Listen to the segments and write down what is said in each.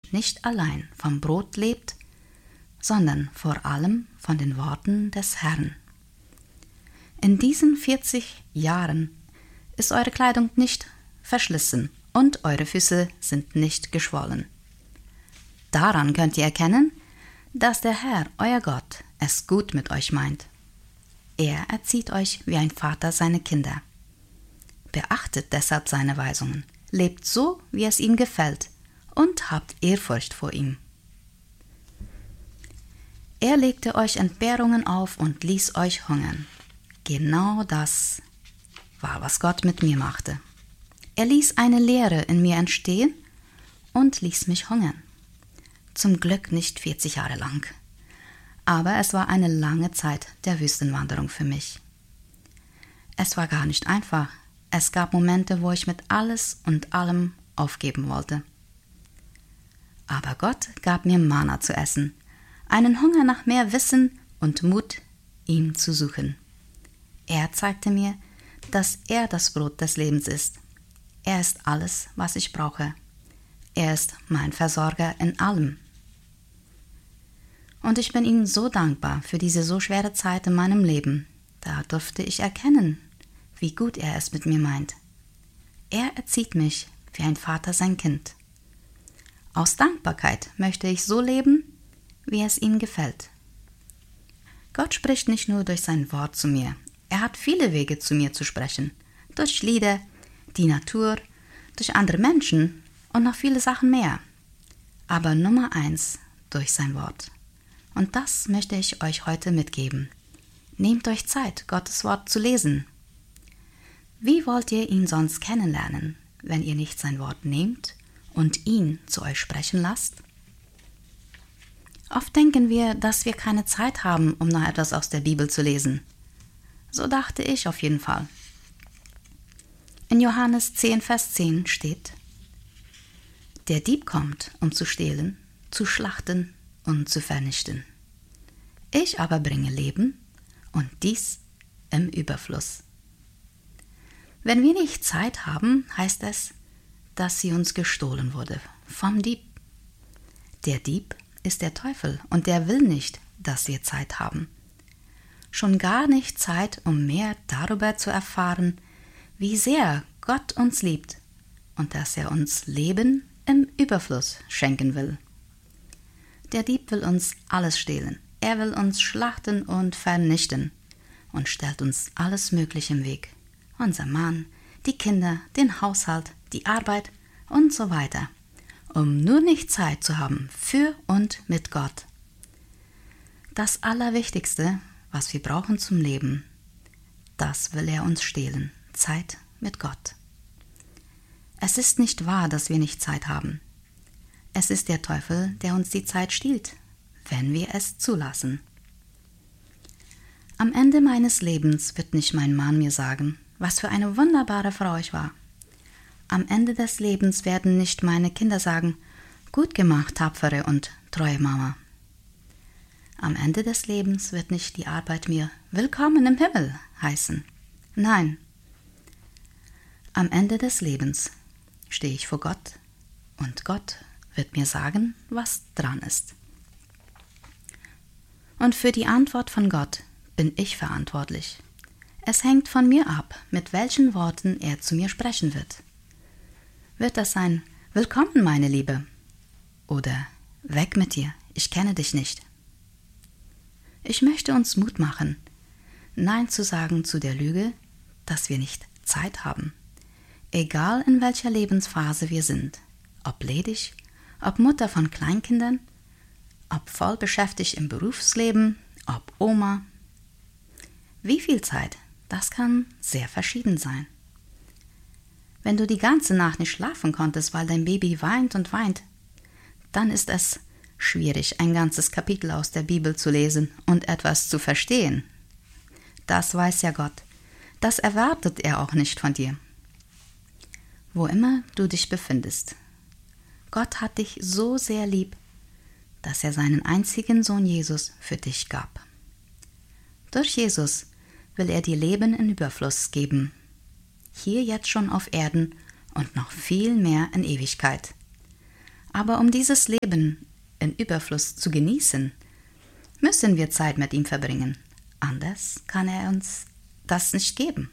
nicht allein vom Brot lebt, sondern vor allem von den Worten des Herrn. In diesen 40 Jahren ist eure Kleidung nicht verschlissen und eure Füße sind nicht geschwollen. Daran könnt ihr erkennen, dass der Herr, euer Gott, es gut mit euch meint. Er erzieht euch wie ein Vater seine Kinder. Beachtet deshalb seine Weisungen, lebt so, wie es ihm gefällt, und habt Ehrfurcht vor ihm. Er legte euch Entbehrungen auf und ließ euch hungern. Genau das war, was Gott mit mir machte. Er ließ eine Leere in mir entstehen und ließ mich hungern. Zum Glück nicht 40 Jahre lang. Aber es war eine lange Zeit der Wüstenwanderung für mich. Es war gar nicht einfach. Es gab Momente, wo ich mit alles und allem aufgeben wollte. Aber Gott gab mir Manna zu essen, einen Hunger nach mehr Wissen und Mut, ihn zu suchen. Er zeigte mir, dass er das Brot des Lebens ist. Er ist alles, was ich brauche. Er ist mein Versorger in allem. Und ich bin ihm so dankbar für diese so schwere Zeit in meinem Leben. Da durfte ich erkennen, wie gut er es mit mir meint. Er erzieht mich wie ein Vater sein Kind. Aus Dankbarkeit möchte ich so leben, wie es ihm gefällt. Gott spricht nicht nur durch sein Wort zu mir. Er hat viele Wege zu mir zu sprechen. Durch Lieder, die Natur, durch andere Menschen und noch viele Sachen mehr. Aber Nummer 1, durch sein Wort. Und das möchte ich euch heute mitgeben. Nehmt euch Zeit, Gottes Wort zu lesen. Wie wollt ihr ihn sonst kennenlernen, wenn ihr nicht sein Wort nehmt und ihn zu euch sprechen lasst? Oft denken wir, dass wir keine Zeit haben, um noch etwas aus der Bibel zu lesen. So dachte ich auf jeden Fall. In Johannes 10, Vers 10 steht: Der Dieb kommt, um zu stehlen, zu schlachten und zu vernichten. Ich aber bringe Leben und dies im Überfluss. Wenn wir nicht Zeit haben, heißt es, dass sie uns gestohlen wurde vom Dieb. Der Dieb ist der Teufel und der will nicht, dass wir Zeit haben. Schon gar nicht Zeit, um mehr darüber zu erfahren, wie sehr Gott uns liebt und dass er uns Leben im Überfluss schenken will. Der Dieb will uns alles stehlen. Er will uns schlachten und vernichten und stellt uns alles Mögliche im Weg. Unser Mann, die Kinder, den Haushalt, die Arbeit und so weiter, um nur nicht Zeit zu haben für und mit Gott. Das Allerwichtigste, was wir brauchen zum Leben, das will er uns stehlen, Zeit mit Gott. Es ist nicht wahr, dass wir nicht Zeit haben. Es ist der Teufel, der uns die Zeit stiehlt, wenn wir es zulassen. Am Ende meines Lebens wird nicht mein Mann mir sagen, was für eine wunderbare Frau ich war. Am Ende des Lebens werden nicht meine Kinder sagen, gut gemacht, tapfere und treue Mama. Am Ende des Lebens wird nicht die Arbeit mir willkommen im Himmel heißen. Nein. Am Ende des Lebens stehe ich vor Gott und Gott wird mir sagen, was dran ist. Und für die Antwort von Gott bin ich verantwortlich. Es hängt von mir ab, mit welchen Worten er zu mir sprechen wird. Wird das sein, willkommen, meine Liebe? Oder weg mit dir, ich kenne dich nicht. Ich möchte uns Mut machen, Nein zu sagen zu der Lüge, dass wir nicht Zeit haben. Egal in welcher Lebensphase wir sind, ob ledig, ob Mutter von Kleinkindern, ob voll beschäftigt im Berufsleben, ob Oma. Wie viel Zeit? Das kann sehr verschieden sein. Wenn du die ganze Nacht nicht schlafen konntest, weil dein Baby weint und weint, dann ist es schwierig, ein ganzes Kapitel aus der Bibel zu lesen und etwas zu verstehen. Das weiß ja Gott. Das erwartet er auch nicht von dir. Wo immer du dich befindest. Gott hat dich so sehr lieb, dass er seinen einzigen Sohn Jesus für dich gab. Durch Jesus will er dir Leben in Überfluss geben. Hier jetzt schon auf Erden und noch viel mehr in Ewigkeit. Aber um dieses Leben in Überfluss zu genießen, müssen wir Zeit mit ihm verbringen. Anders kann er uns das nicht geben.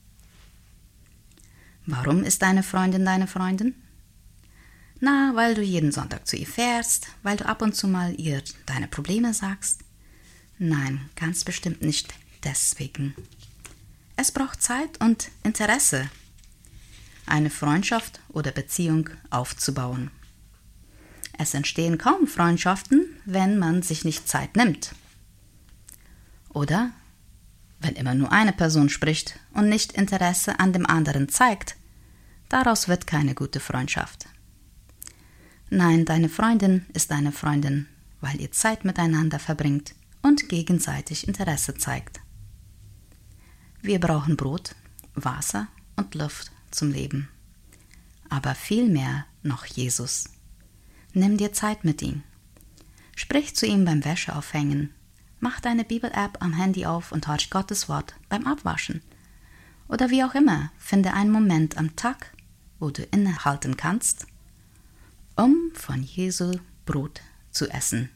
Warum ist deine Freundin deine Freundin? Na, weil du jeden Sonntag zu ihr fährst, weil du ab und zu mal ihr deine Probleme sagst? Nein, ganz bestimmt nicht deswegen. Es braucht Zeit und Interesse, eine Freundschaft oder Beziehung aufzubauen. Es entstehen kaum Freundschaften, wenn man sich nicht Zeit nimmt. Oder wenn immer nur eine Person spricht und nicht Interesse an dem anderen zeigt, daraus wird keine gute Freundschaft. Nein, deine Freundin ist deine Freundin, weil ihr Zeit miteinander verbringt und gegenseitig Interesse zeigt. Wir brauchen Brot, Wasser und Luft zum Leben. Aber viel mehr noch Jesus. Nimm dir Zeit mit ihm. Sprich zu ihm beim Wäscheaufhängen. Mach deine Bibel-App am Handy auf und horch Gottes Wort beim Abwaschen. Oder wie auch immer, finde einen Moment am Tag, wo du innehalten kannst, um von Jesu Brot zu essen.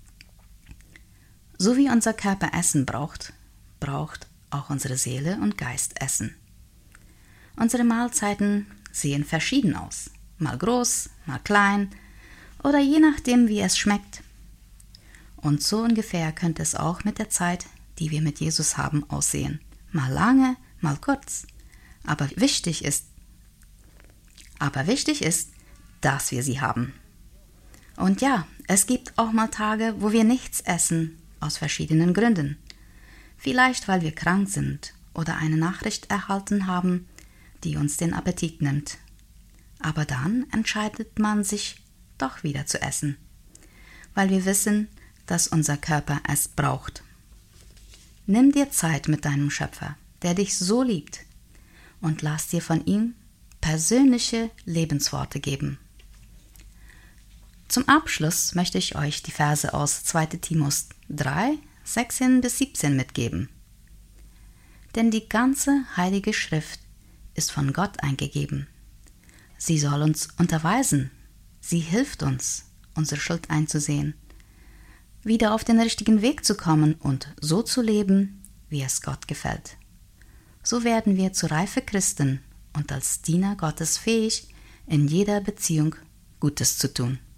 So wie unser Körper Essen braucht, braucht auch unsere Seele und Geist Essen. Unsere Mahlzeiten sehen verschieden aus, mal groß, mal klein oder je nachdem, wie es schmeckt. Und so ungefähr könnte es auch mit der Zeit, die wir mit Jesus haben, aussehen. Mal lange, mal kurz. Aber wichtig ist, dass wir sie haben. Und ja, es gibt auch mal Tage, wo wir nichts essen, aus verschiedenen Gründen. Vielleicht, weil wir krank sind oder eine Nachricht erhalten haben, die uns den Appetit nimmt. Aber dann entscheidet man sich, doch wieder zu essen, weil wir wissen, dass unser Körper es braucht. Nimm dir Zeit mit deinem Schöpfer, der dich so liebt, und lass dir von ihm persönliche Lebensworte geben. Zum Abschluss möchte ich euch die Verse aus 2. Timotheus 3, 16-17 mitgeben. Denn die ganze Heilige Schrift ist von Gott eingegeben. Sie soll uns unterweisen. Sie hilft uns, unsere Schuld einzusehen, wieder auf den richtigen Weg zu kommen und so zu leben, wie es Gott gefällt. So werden wir zu reife Christen und als Diener Gottes fähig, in jeder Beziehung Gutes zu tun.